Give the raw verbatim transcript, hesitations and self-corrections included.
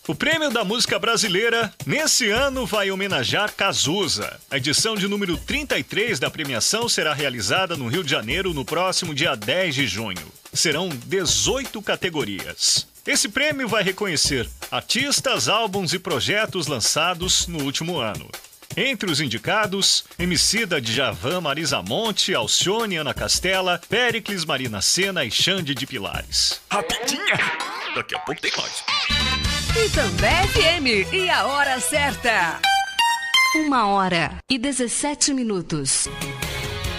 O Prêmio da Música Brasileira, nesse ano, vai homenagear Cazuza. A edição de número trinta e três da premiação será realizada no Rio de Janeiro no próximo dia dez de junho. Serão dezoito categorias. Esse prêmio vai reconhecer artistas, álbuns e projetos lançados no último ano. Entre os indicados, Emicida, Djavan, Marisa Monte, Alcione, Ana Castela, Péricles, Marina Sena e Xande de Pilares. Rapidinha! Daqui a pouco tem mais. Itambé F M e a hora certa. Uma hora e dezessete minutos.